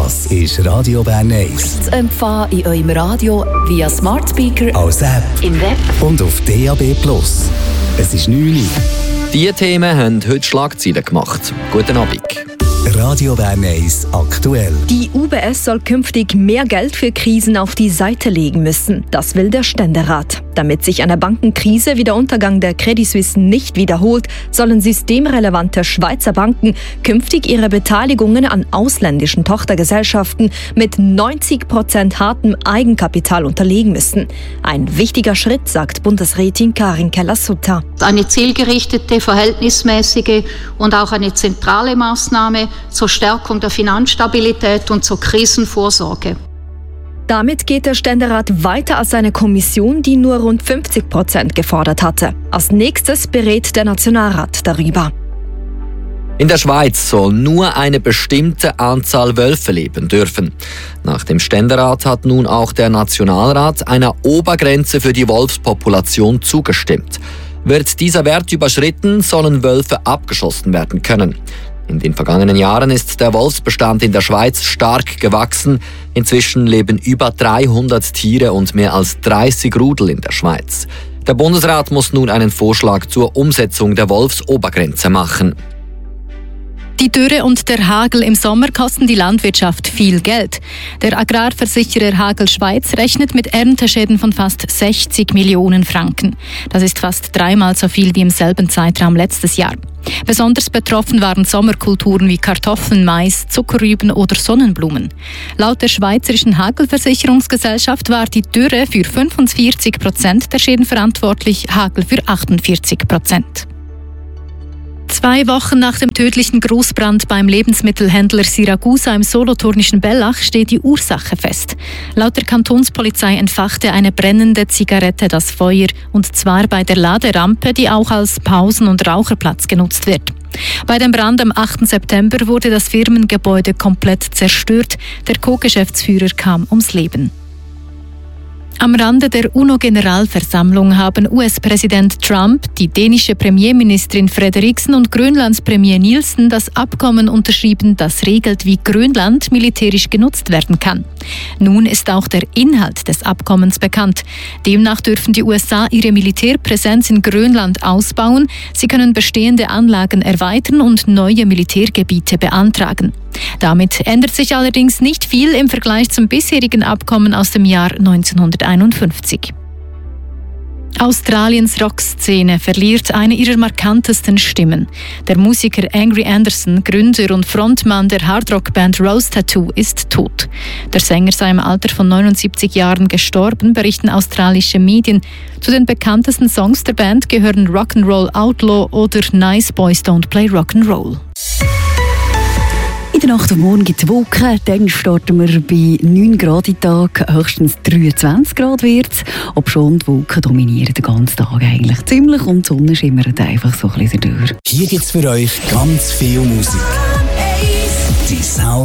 Das ist Radio Bern 1. Zu empfangen in eurem Radio via Smart Speaker, als App im Web und auf DAB+. Es ist 9 Uhr. Diese Themen haben heute Schlagzeilen gemacht. Guten Abend. Radio Bern 1 aktuell. Die UBS soll künftig mehr Geld für Krisen auf die Seite legen müssen. Das will der Ständerat. Damit sich eine Bankenkrise wie der Untergang der Credit Suisse nicht wiederholt, sollen systemrelevante Schweizer Banken künftig ihre Beteiligungen an ausländischen Tochtergesellschaften mit 90% hartem Eigenkapital unterlegen müssen. Ein wichtiger Schritt, sagt Bundesrätin Karin Keller-Sutter. Eine zielgerichtete, verhältnismäßige und auch eine zentrale Maßnahme zur Stärkung der Finanzstabilität und zur Krisenvorsorge. Damit geht der Ständerat weiter als eine Kommission, die nur rund 50% gefordert hatte. Als nächstes berät der Nationalrat darüber. In der Schweiz soll nur eine bestimmte Anzahl Wölfe leben dürfen. Nach dem Ständerat hat nun auch der Nationalrat einer Obergrenze für die Wolfspopulation zugestimmt. Wird dieser Wert überschritten, sollen Wölfe abgeschossen werden können. In den vergangenen Jahren ist der Wolfsbestand in der Schweiz stark gewachsen. Inzwischen leben über 300 Tiere und mehr als 30 Rudel in der Schweiz. Der Bundesrat muss nun einen Vorschlag zur Umsetzung der Wolfsobergrenze machen. Die Dürre und der Hagel im Sommer kosten die Landwirtschaft viel Geld. Der Agrarversicherer Hagel Schweiz rechnet mit Ernteschäden von fast 60 Millionen Franken. Das ist fast dreimal so viel wie im selben Zeitraum letztes Jahr. Besonders betroffen waren Sommerkulturen wie Kartoffeln, Mais, Zuckerrüben oder Sonnenblumen. Laut der Schweizerischen Hagelversicherungsgesellschaft war die Dürre für 45% der Schäden verantwortlich, Hagel für 48%. 2 Wochen nach dem tödlichen Großbrand beim Lebensmittelhändler Siragusa im solothurnischen Bellach steht die Ursache fest. Laut der Kantonspolizei entfachte eine brennende Zigarette das Feuer, und zwar bei der Laderampe, die auch als Pausen- und Raucherplatz genutzt wird. Bei dem Brand am 8. September wurde das Firmengebäude komplett zerstört. Der Co-Geschäftsführer kam ums Leben. Am Rande der UNO-Generalversammlung haben US-Präsident Trump, die dänische Premierministerin Frederiksen und Grönlands Premier Nielsen das Abkommen unterschrieben, das regelt, wie Grönland militärisch genutzt werden kann. Nun ist auch der Inhalt des Abkommens bekannt. Demnach dürfen die USA ihre Militärpräsenz in Grönland ausbauen, sie können bestehende Anlagen erweitern und neue Militärgebiete beantragen. Damit ändert sich allerdings nicht viel im Vergleich zum bisherigen Abkommen aus dem Jahr 1951. Australiens Rockszene verliert eine ihrer markantesten Stimmen. Der Musiker Angry Anderson, Gründer und Frontmann der Hardrock-Band Rose Tattoo, ist tot. Der Sänger sei im Alter von 79 Jahren gestorben, berichten australische Medien. Zu den bekanntesten Songs der Band gehören Rock'n'Roll Outlaw oder Nice Boys Don't Play Rock'n'Roll. In der Nacht auf morgen gibt es Wolken, dann starten wir bei 9 Grad im Tag, höchstens 23 Grad wird es. Obschon die Wolken dominieren den ganzen Tag eigentlich ziemlich und die Sonne schimmert einfach so ein bisschen durch. Hier gibt es für euch ganz viel Musik. Die Sound